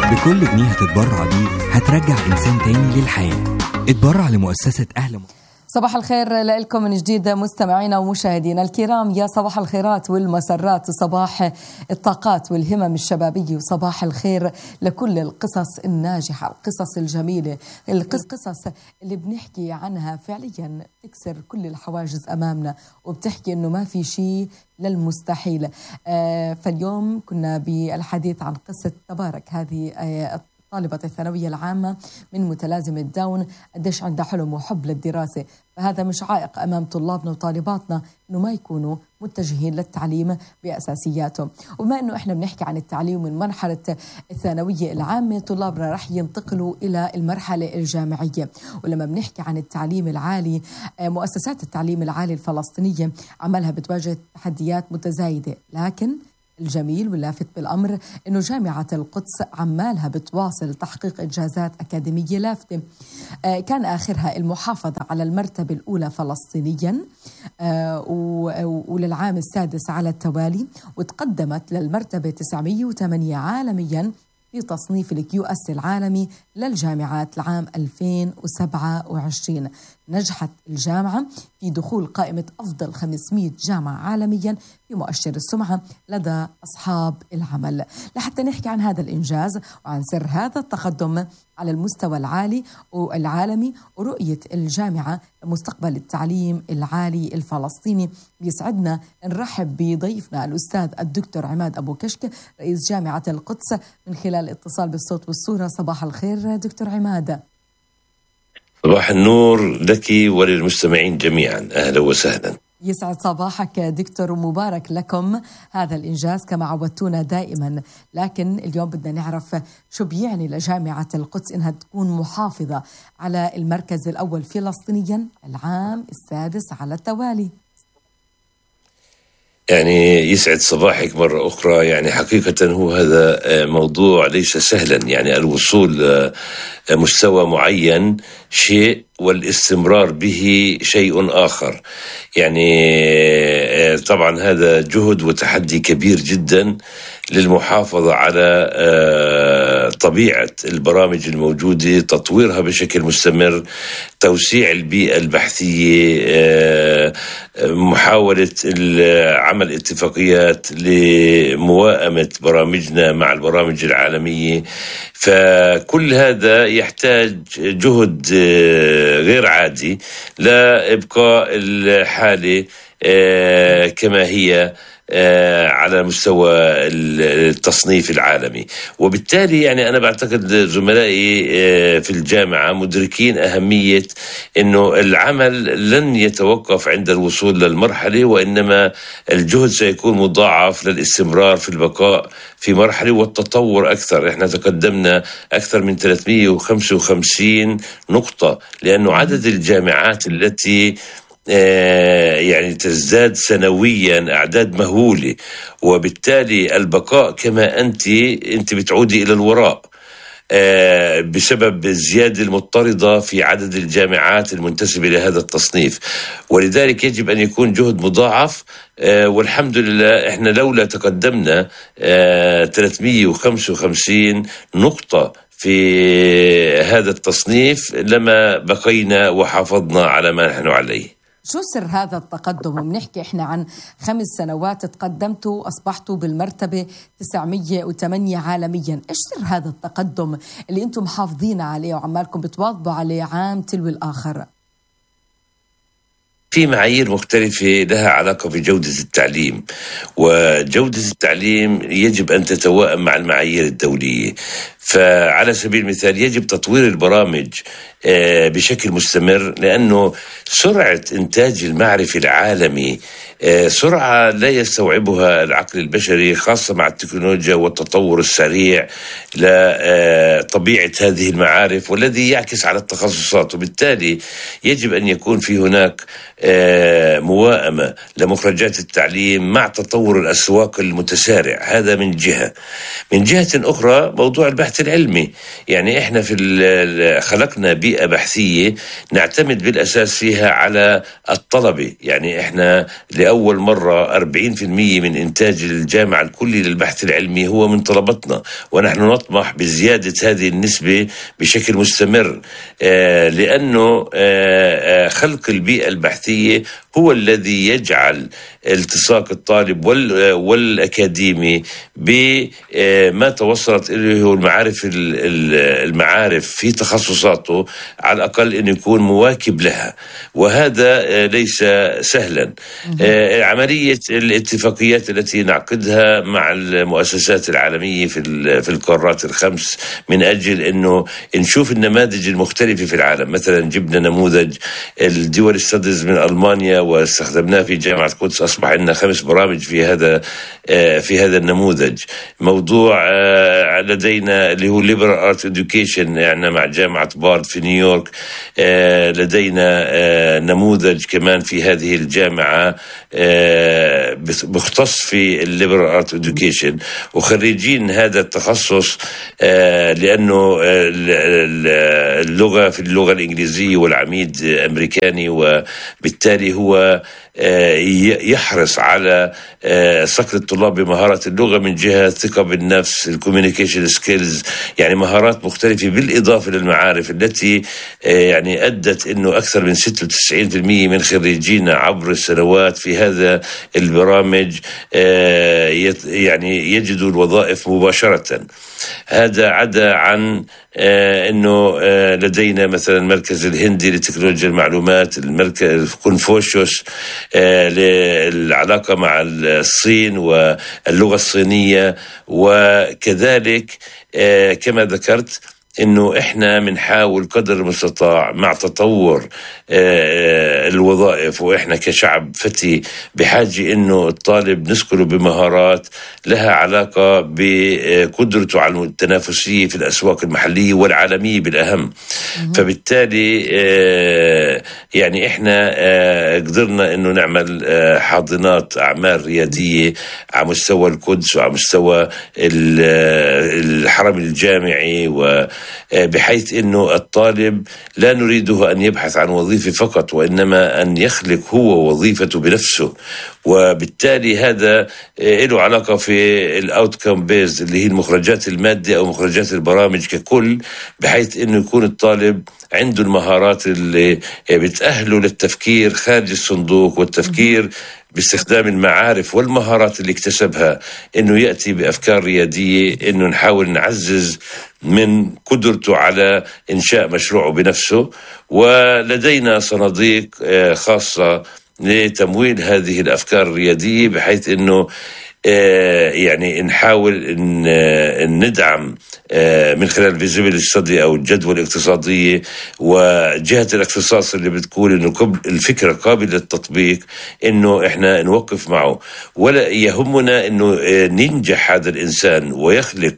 بكل جنيه هتتبرع بيه هترجع إنسان تاني للحياة. اتبرع لمؤسسة أهل. صباح الخير لكم من جديد مستمعينا ومشاهدينا الكرام، يا صباح الخيرات والمسرات وصباح الطاقات والهمم الشبابية، وصباح الخير لكل القصص الناجحة، القصص الجميلة، القصص اللي بنحكي عنها فعليا تكسر كل الحواجز أمامنا وبتحكي إنه ما في شيء للمستحيل. فاليوم كنا بالحديث عن قصة تبارك، هذه طالبة الثانوية العامة من متلازمة داون، قديش عندها حلم وحب للدراسة، فهذا مش عائق أمام طلابنا وطالباتنا إنه ما يكونوا متجهين للتعليم بأساسياته. وبما إنه إحنا بنحكي عن التعليم من مرحلة الثانوية العامة، طلابنا رح ينتقلوا إلى المرحلة الجامعية. ولما بنحكي عن التعليم العالي، مؤسسات التعليم العالي الفلسطينية عملها بتواجه تحديات متزايدة، لكن الجميل واللافت بالأمر إنه جامعة القدس عمالها بتواصل تحقيق إنجازات أكاديمية لافتة. كان آخرها المحافظة على المرتبة الأولى فلسطينيا وللعام السادس على التوالي، وتقدمت للمرتبة 908 عالميا في تصنيف الكيو اس العالمي للجامعات العام 2027. نجحت الجامعة في دخول قائمة أفضل 500 جامعة عالميا في مؤشر السمعة لدى أصحاب العمل. لحتى نحكي عن هذا الإنجاز وعن سر هذا التقدم على المستوى العالي والعالمي ورؤية الجامعة لمستقبل التعليم العالي الفلسطيني، بيسعدنا نرحب بضيفنا الأستاذ الدكتور عماد أبو كشك، رئيس جامعة القدس، من خلال اتصال بالصوت والصورة. صباح الخير دكتور عماد. صباح النور لك وللمستمعين جميعا، أهلا وسهلا. يسعد صباحك دكتور، ومبارك لكم هذا الإنجاز كما عودتونا دائما. لكن اليوم بدنا نعرف شو بيعني لجامعة القدس إنها تكون محافظة على المركز الأول فلسطينيا العام السادس على التوالي. يعني يسعد صباحك مرة أخرى. يعني حقيقة هو هذا موضوع ليس سهلا، يعني الوصول مستوى معين شيء والاستمرار به شيء آخر. يعني طبعا هذا جهد وتحدي كبير جدا للمحافظة على طبيعة البرامج الموجودة، تطويرها بشكل مستمر، توسيع البيئة البحثية، محاولة عمل اتفاقيات لموائمة برامجنا مع البرامج العالمية. فكل هذا يحتاج جهد غير عادي لإبقاء الحالة كما هي على مستوى التصنيف العالمي. وبالتالي يعني أنا بعتقد زملائي في الجامعة مدركين أهمية أنه العمل لن يتوقف عند الوصول للمرحلة، وإنما الجهد سيكون مضاعف للاستمرار في البقاء في مرحلة والتطور أكثر. إحنا تقدمنا أكثر من 355 نقطة، لأنه عدد الجامعات التي يعني تزداد سنويا أعداد مهولة، وبالتالي البقاء كما أنت بتعودي إلى الوراء بسبب الزيادة المضطردة في عدد الجامعات المنتسبة لهذا التصنيف. ولذلك يجب أن يكون جهد مضاعف، والحمد لله إحنا لولا تقدمنا 355 نقطة في هذا التصنيف لما بقينا وحافظنا على ما نحن عليه. شو سر هذا التقدم؟ وبنحكي إحنا عن 5 سنوات تقدمتوا أصبحتوا بالمرتبة 908 عالميا. إيش سر هذا التقدم اللي أنتم محافظين عليه وعمالكم بتواظبوا عليه عام تلو الآخر؟ في معايير مختلفة لها علاقة بجودة التعليم، وجودة التعليم يجب أن تتوائم مع المعايير الدولية. فعلى سبيل المثال يجب تطوير البرامج بشكل مستمر، لأنه سرعة إنتاج المعرفة العالمي سرعة لا يستوعبها العقل البشري، خاصة مع التكنولوجيا والتطور السريع لطبيعة هذه المعارف، والذي يعكس على التخصصات. وبالتالي يجب أن يكون في هناك موائمة لمخرجات التعليم مع تطور الأسواق المتسارع. هذا من جهة. من جهة أخرى موضوع البحث البحث العلمي. يعني احنا خلقنا بيئة بحثية نعتمد بالأساس فيها على الطلبة. يعني احنا لأول مرة 40% من إنتاج الجامعة الكلي للبحث العلمي هو من طلبتنا، ونحن نطمح بزيادة هذه النسبة بشكل مستمر، لأنه خلق البيئة البحثية هو الذي يجعل التصاق الطالب والأكاديمي بما توصلت إليه المعارف في تخصصاته، على الأقل أن يكون مواكب لها، وهذا ليس سهلا. عملية الاتفاقيات التي نعقدها مع المؤسسات العالمية في القارات الخمس من أجل أنه نشوف النماذج المختلفة في العالم. مثلا جبنا نموذج الدول ستاديز من ألمانيا واستخدمناه في جامعة القدس، أصبح عندنا 5 برامج في هذا النموذج. موضوع لدينا اللي هو Liberal Art Education يعني مع جامعة بارد في نيويورك، لدينا نموذج كمان في هذه الجامعة مختص في Liberal Art Education، وخريجين هذا التخصص لأنه اللغة في اللغة الإنجليزية والعميد أمريكاني، وبالتالي هو يحرص على صقل الطلاب بمهارات اللغة من جهة الثقة بالنفس، الكوميونيكيشن سكيلز، يعني مهارات مختلفة بالإضافة للمعارف التي يعني أدت أنه أكثر من 96% من خريجينا عبر السنوات في هذا البرامج يعني يجدوا الوظائف مباشرة. هذا عدا عن أنه لدينا مثلا المركز الهندي لتكنولوجيا المعلومات، المركز كونفوشيوس للعلاقة مع الصين واللغة الصينية، وكذلك كما ذكرت انه احنا بنحاول قدر المستطاع مع تطور الوظائف، واحنا كشعب فتي بحاجة انه الطالب نسكله بمهارات لها علاقة بقدرته على التنافسية في الاسواق المحلية والعالمية بالاهم. فبالتالي يعني احنا قدرنا انه نعمل حاضنات اعمال ريادية على مستوى القدس وعلى مستوى الحرم الجامعي، بحيث أنه الطالب لا نريده أن يبحث عن وظيفة فقط، وإنما أن يخلق هو وظيفته بنفسه. وبالتالي هذا له علاقة في الأوتكم بيز اللي هي المخرجات المادة أو مخرجات البرامج ككل، بحيث أنه يكون الطالب عنده المهارات اللي بتأهله للتفكير خارج الصندوق والتفكير باستخدام المعارف والمهارات اللي اكتسبها، انه يأتي بأفكار ريادية، انه نحاول نعزز من قدرته على إنشاء مشروعه بنفسه. ولدينا صناديق خاصة لتمويل هذه الأفكار الريادية، بحيث انه يعني نحاول ان ندعم من خلال فيزيبل ستادي او الجدوى الاقتصاديه وجهه الاختصاص اللي بتقول انه الفكره قابله للتطبيق، انه احنا نوقف معه. ولا يهمنا انه ننجح هذا الانسان ويخلق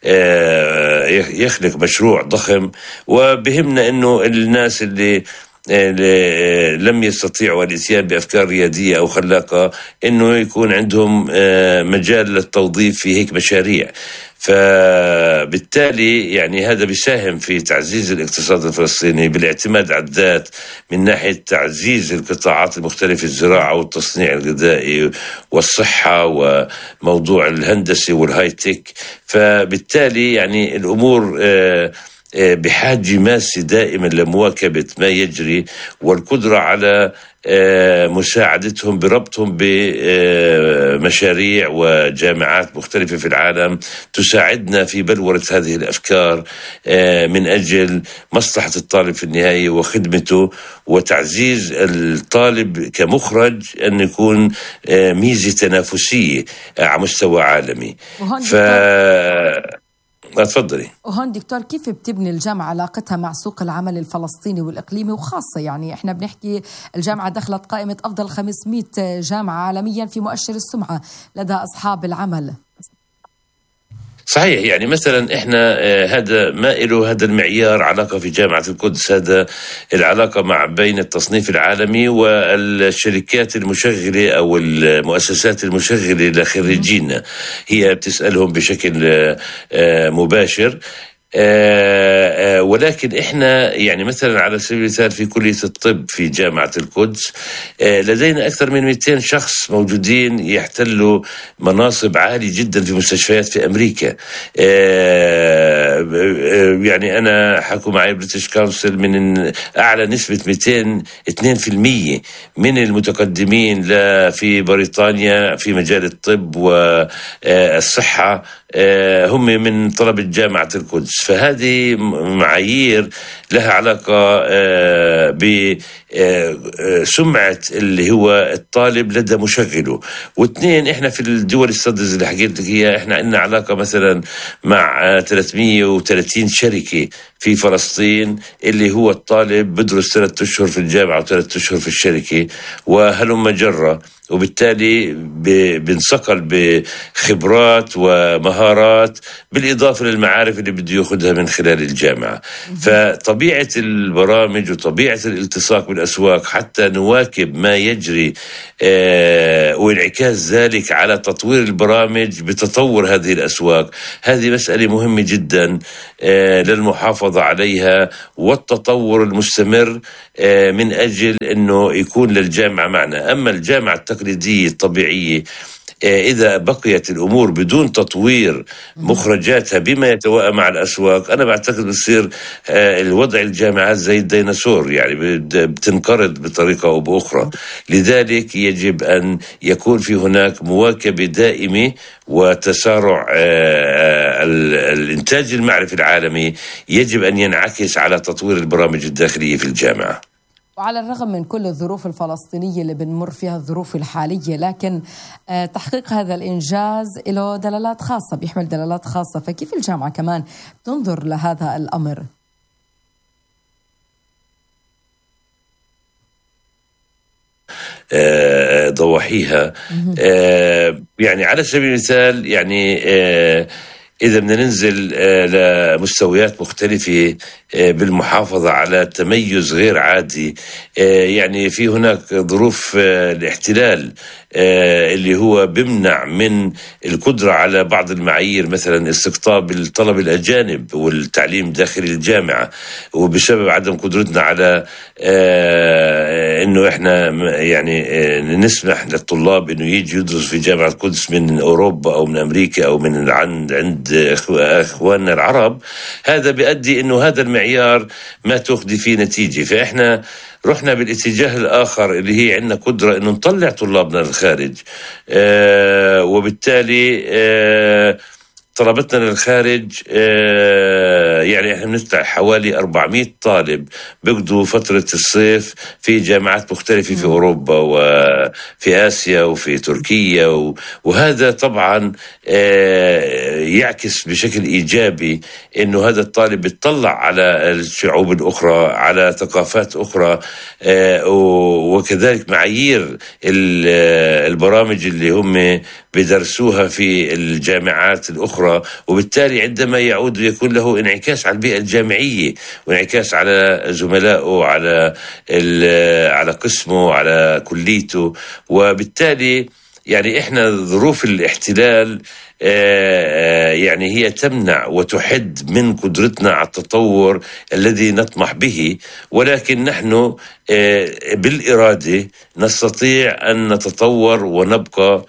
مشروع ضخم، وبهمنا انه الناس اللي لم يستطيعوا الاتيان بأفكار ريادية أو خلاقة أنه يكون عندهم مجال للتوظيف في هيك مشاريع. فبالتالي يعني هذا بيساهم في تعزيز الاقتصاد الفلسطيني بالاعتماد على الذات من ناحية تعزيز القطاعات المختلفة، الزراعة والتصنيع الغذائي والصحة وموضوع الهندسة والهاي تك. فبالتالي يعني الأمور بحاجة ماسة دائما لمواكبة ما يجري، والقدرة على مساعدتهم بربطهم بمشاريع وجامعات مختلفة في العالم تساعدنا في بلورة هذه الأفكار من أجل مصلحة الطالب في النهاية وخدمته وتعزيز الطالب كمخرج أن يكون ميزة تنافسية على مستوى عالمي. تفضلي. وهون دكتور، كيف بتبني الجامعة علاقتها مع سوق العمل الفلسطيني والإقليمي، وخاصة يعني إحنا بنحكي الجامعة دخلت قائمة أفضل 500 جامعة عالميا في مؤشر السمعة لدى أصحاب العمل؟ صحيح، يعني مثلا احنا هذا ما له هذا المعيار علاقة في جامعة القدس، هذا العلاقة مع بين التصنيف العالمي والشركات المشغلة أو المؤسسات المشغلة لخريجينا، هي بتسألهم بشكل مباشر ولكن احنا يعني مثلا على سبيل المثال في كلية الطب في جامعة القدس لدينا أكثر من 200 شخص موجودين يحتلوا مناصب عالية جدا في مستشفيات في أمريكا. يعني أنا حكوا معي بريتش كونسل من أعلى نسبة 202% من المتقدمين في بريطانيا في مجال الطب والصحة هم من طلبة جامعة القدس. فهذه معايير لها علاقة بسمعة اللي هو الطالب لدى مشغله. واثنين، احنا في الدول السادس اللي حكيت لك اياها احنا عندنا علاقة مثلا مع 330 شركة في فلسطين، اللي هو الطالب بدرس 3 أشهر في الجامعة و3 أشهر في الشركة وهلم جرة، وبالتالي بنصقل بخبرات ومهارات بالإضافة للمعارف اللي بده يأخذها من خلال الجامعة. فطبيعة البرامج وطبيعة الالتصاق بالأسواق حتى نواكب ما يجري وانعكاس ذلك على تطوير البرامج بتطور هذه الأسواق، هذه مسألة مهمة جدا للمحافظة عليها والتطور المستمر من أجل أنه يكون للجامعة معنى. أما الجامعة التقليدية الطبيعية إذا بقيت الأمور بدون تطوير مخرجاتها بما يتوائم مع الأسواق، أنا بعتقد بصير الوضع الجامعات زي الديناصور، يعني بتنقرض بطريقة أو بأخرى. لذلك يجب أن يكون في هناك مواكبة دائمة وتسارع الإنتاج المعرفي العالمي يجب أن ينعكس على تطوير البرامج الداخلية في الجامعة. وعلى الرغم من كل الظروف الفلسطينية اللي بنمر فيها الظروف الحالية، لكن تحقيق هذا الإنجاز له دلالات خاصة، بيحمل دلالات خاصة، فكيف الجامعة كمان تنظر لهذا الأمر؟ ضواحيها يعني على سبيل المثال، يعني إذا بدنا ننزل لمستويات مختلفة بالمحافظة على تميز غير عادي، يعني في هناك ظروف الاحتلال اللي هو بمنع من القدرة على بعض المعايير، مثلا استقطاب الطلبة الأجانب والتعليم داخل الجامعة، وبسبب عدم قدرتنا على انه احنا يعني نسمح للطلاب انه يجي يدرس في جامعة القدس من اوروبا او من امريكا او من عند اخواننا العرب، هذا بيؤدي انه هذا المعيار ما تاخذي فيه نتيجة. فاحنا رحنا بالاتجاه الآخر اللي هي عندنا قدرة إنه نطلع طلابنا للخارج، وبالتالي طلبتنا للخارج يعني احنا بنطلع حوالي 400 طالب بيقضوا فترة الصيف في جامعات مختلفة في أوروبا وفي آسيا وفي تركيا، وهذا طبعا يعكس بشكل إيجابي إنه هذا الطالب بيطلع على الشعوب الأخرى، على ثقافات أخرى، وكذلك معايير البرامج اللي هم بدرسوها في الجامعات الأخرى، وبالتالي عندما يعود يكون له انعكاس على البيئة الجامعية وانعكاس على زملائه، على قسمه، على كليته. وبالتالي يعني احنا ظروف الاحتلال يعني هي تمنع وتحد من قدرتنا على التطور الذي نطمح به، ولكن نحن بالإرادة نستطيع أن نتطور ونبقى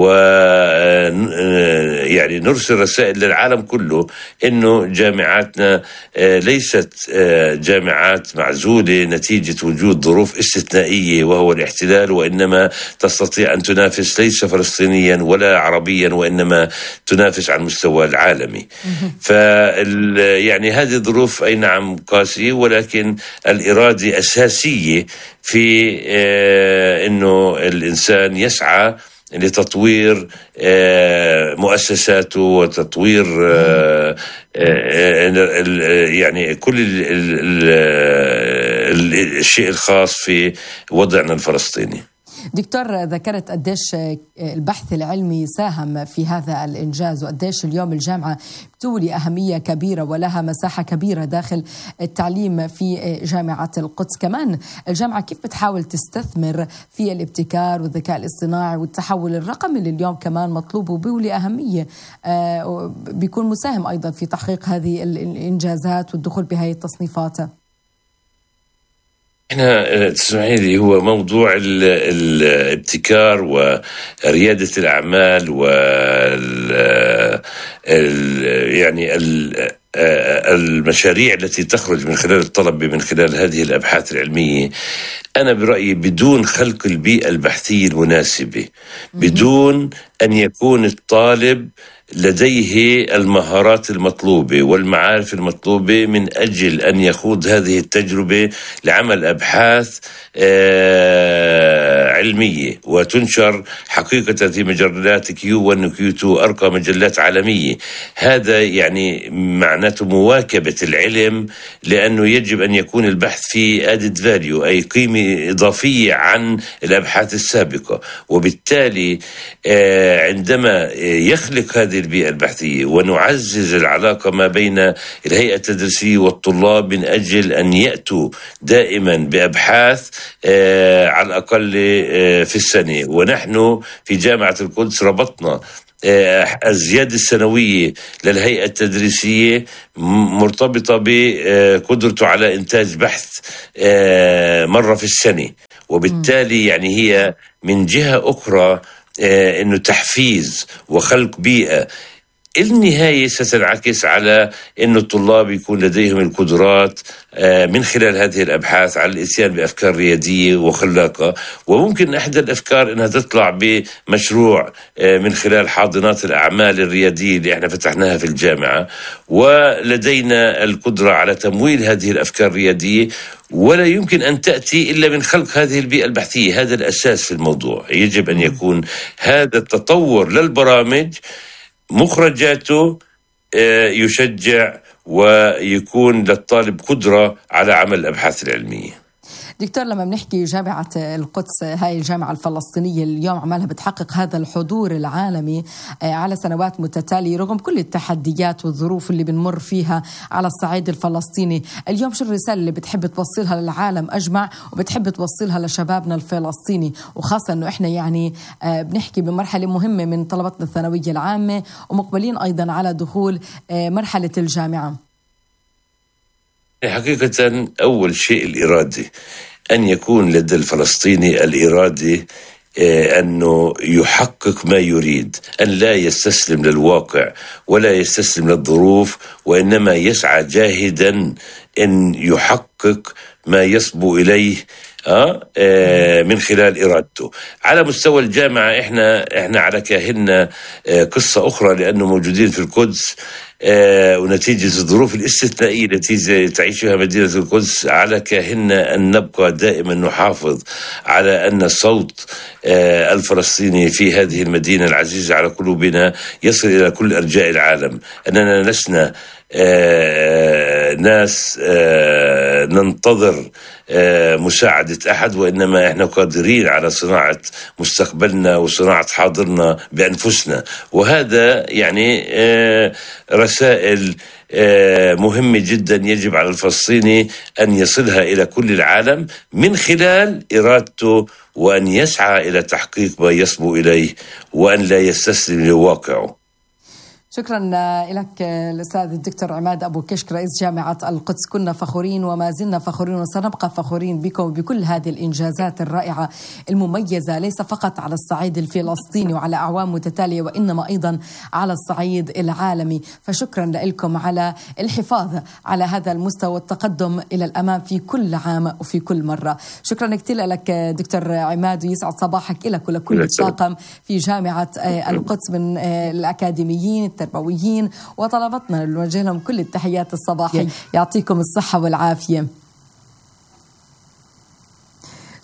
يعني نرسل رسائل للعالم كله إنه جامعاتنا ليست جامعات معزولة نتيجة وجود ظروف استثنائية وهو الاحتلال، وإنما تستطيع أن تنافس ليس فلسطينيا ولا عربيا، وإنما تنافس على المستوى العالمي. يعني هذه الظروف أي نعم قاسية، ولكن الإرادة أساسية في إنه الإنسان يسعى لتطوير مؤسساته وتطوير يعني كل الشيء الخاص في وضعنا الفلسطيني. دكتور، ذكرت قديش البحث العلمي ساهم في هذا الإنجاز، وقديش اليوم الجامعة تولي أهمية كبيرة ولها مساحة كبيرة داخل التعليم في جامعة القدس. كمان الجامعة كيف بتحاول تستثمر في الابتكار والذكاء الاصطناعي والتحول الرقمي اللي اليوم كمان مطلوب وبيولي أهمية، بيكون مساهم أيضا في تحقيق هذه الإنجازات والدخول بهذه التصنيفات؟ احنا تسمعي لي، هو موضوع الابتكار وريادة الأعمال يعني المشاريع التي تخرج من خلال الطلبة من خلال هذه الأبحاث العلمية. أنا برأيي بدون خلق البيئة البحثية المناسبة، بدون أن يكون الطالب لديه المهارات المطلوبة والمعارف المطلوبة من أجل أن يخوض هذه التجربة لعمل أبحاث علمية وتنشر حقيقة في مجلات Q1 و Q2 أرقى مجلات عالمية. هذا يعني معناته مواكبة العلم، لأنه يجب أن يكون البحث في added value، أي قيمة إضافية عن الأبحاث السابقة. وبالتالي عندما يخلق هذه البيئة البحثية ونعزز العلاقة ما بين الهيئة التدريسية والطلاب من أجل أن يأتوا دائما بأبحاث على الأقل في السنة. ونحن في جامعة القدس ربطنا الزيادة السنوية للهيئة التدريسية مرتبطة بقدرته على إنتاج بحث مرة في السنة. وبالتالي يعني هي من جهة أخرى إنه تحفيز وخلق بيئة النهاية ستنعكس على إن الطلاب يكون لديهم القدرات من خلال هذه الأبحاث على الإتيان بأفكار ريادية وخلاقة. وممكن إحدى الأفكار إنها تطلع بمشروع من خلال حاضنات الأعمال الريادية اللي إحنا فتحناها في الجامعة، ولدينا القدرة على تمويل هذه الأفكار الريادية، ولا يمكن أن تأتي إلا من خلق هذه البيئة البحثية. هذا الأساس في الموضوع. يجب أن يكون هذا التطور للبرامج مخرجاته يشجع ويكون للطالب قدرة على عمل الأبحاث العلمية. دكتور، لما بنحكي جامعة القدس، هاي الجامعة الفلسطينية اليوم عمالها بتحقق هذا الحضور العالمي على سنوات متتالية رغم كل التحديات والظروف اللي بنمر فيها على الصعيد الفلسطيني. اليوم شو الرسالة اللي بتحب توصلها للعالم أجمع وبتحب توصلها لشبابنا الفلسطيني، وخاصة أنه إحنا يعني بنحكي بمرحلة مهمة من طلبتنا الثانوية العامة ومقبلين أيضا على دخول مرحلة الجامعة؟ حقيقة أول شيء الإرادة، أن يكون لدى الفلسطيني الإرادة أنه يحقق ما يريد، أن لا يستسلم للواقع ولا يستسلم للظروف، وإنما يسعى جاهدا أن يحقق ما يصبو إليه من خلال إرادته. على مستوى الجامعة إحنا على كاهلنا قصة أخرى، لأنه موجودين في القدس ونتيجة الظروف الاستثنائية التي تعيشها مدينة القدس، على كاهلنا أن نبقى دائما نحافظ على أن الصوت الفلسطيني في هذه المدينة العزيزة على قلوبنا يصل إلى كل أرجاء العالم. أننا لسنا ناس ننتظر مساعدة أحد، وإنما إحنا قادرين على صناعة مستقبلنا وصناعة حاضرنا بأنفسنا. وهذا يعني رسائل مهمة جدا يجب على الفلسطيني أن يصلها إلى كل العالم من خلال إرادته، وأن يسعى إلى تحقيق ما يصبو إليه، وأن لا يستسلم لواقعه. شكرا لك الأستاذ الدكتور عماد أبو كشك رئيس جامعة القدس. كنا فخورين وما زلنا فخورين وسنبقى فخورين بكم وبكل هذه الإنجازات الرائعة المميزة، ليس فقط على الصعيد الفلسطيني وعلى أعوام متتالية، وإنما أيضا على الصعيد العالمي. فشكرا لكم على الحفاظ على هذا المستوى والتقدم إلى الأمام في كل عام وفي كل مرة. شكرا كثير لك دكتور عماد، ويسعد صباحك لك ولكل الطاقم في جامعة القدس من الأكاديميين التربويين وطلبتنا، نوجه لهم كل التحيات الصباحية. يعطيكم الصحة والعافية.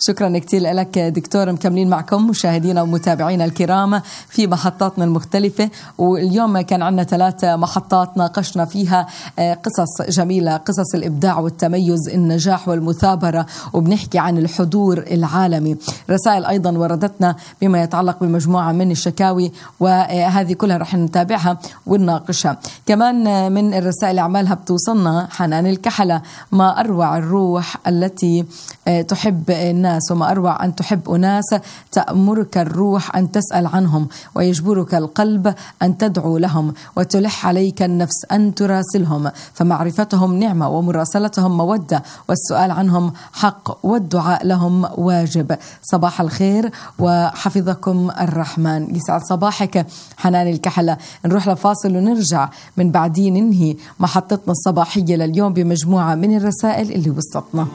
شكرا كتير لك دكتور. مكملين معكم مشاهدينا ومتابعينا الكرام في محطاتنا المختلفة، واليوم كان عندنا 3 محطات ناقشنا فيها قصص جميلة، قصص الإبداع والتميز، النجاح والمثابرة، وبنحكي عن الحضور العالمي. رسائل أيضا وردتنا بما يتعلق بمجموعة من الشكاوي، وهذه كلها رح نتابعها ونناقشها. كمان من الرسائل اللي عمالها بتوصلنا حنان الكحلة: ما أروع الروح التي تحب الناس، وما أروع أن تحب أناس تأمرك الروح أن تسأل عنهم، ويجبرك القلب أن تدعو لهم، وتلح عليك النفس أن تراسلهم، فمعرفتهم نعمة ومراسلتهم مودة، والسؤال عنهم حق، والدعاء لهم واجب. صباح الخير وحفظكم الرحمن. يسعد صباحك حنان الكحلة. نروح لفاصل ونرجع من بعدين ننهي محطتنا الصباحية لليوم بمجموعة من الرسائل اللي وصلتنا.